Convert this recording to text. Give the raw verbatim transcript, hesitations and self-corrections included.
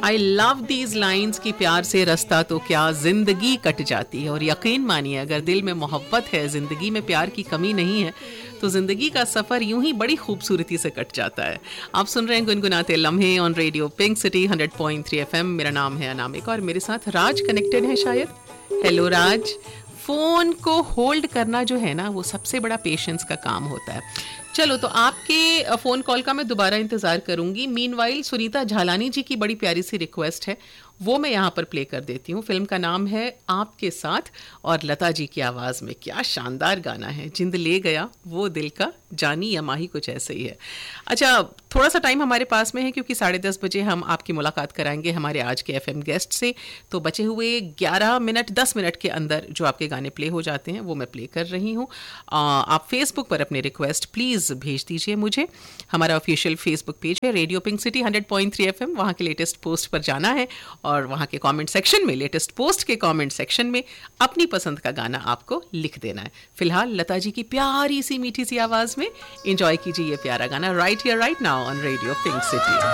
I love these lines की प्यार से रास्ता तो क्या जिंदगी कट जाती है। और यकीन मानिए अगर दिल में मोहब्बत है, जिंदगी में प्यार की कमी नहीं है, तो जिंदगी का सफर यूं ही बड़ी खूबसूरती से कट जाता है। आप सुन रहे हैं गुनगुनाते लम्हे on radio pink city hundred point three F M. मेरा नाम है अनामिका और मेरे साथ राज कनेक्टेड है शायद। हेलो राज। फोन को होल्ड करना जो है ना, वो सबसे बड़ा पेशेंस का काम होता है। चलो, तो आपके फ़ोन कॉल का मैं दोबारा इंतज़ार करूंगी। मीनवाइल सुनीता झालानी जी की बड़ी प्यारी सी रिक्वेस्ट है, वो मैं यहाँ पर प्ले कर देती हूँ। फिल्म का नाम है आपके साथ और लता जी की आवाज़ में क्या शानदार गाना है। जिंद ले गया वो दिल का जानी या माही, कुछ ऐसे ही है। अच्छा, थोड़ा सा टाइम हमारे पास में है क्योंकि साढ़े दस बजे हम आपकी मुलाकात कराएंगे हमारे आज के एफएम गेस्ट से। तो बचे हुए ग्यारह मिनट दस मिनट के अंदर जो आपके गाने प्ले हो जाते हैं वो मैं प्ले कर रही हूँ। आप फेसबुक पर अपने रिक्वेस्ट प्लीज़ भेज दीजिए मुझे। हमारा ऑफिशियल फेसबुक पेज है radio pink city hundred point three F M. वहाँ के लेटेस्ट पोस्ट पर जाना है और वहाँ के कमेंट सेक्शन में, लेटेस्ट पोस्ट के कमेंट सेक्शन में अपनी पसंद का गाना आपको लिख देना है। फिलहाल लता जी की प्यारी सी मीठी सी आवाज़ में एंजॉय कीजिए ये प्यारा गाना right here right now on radio pink city.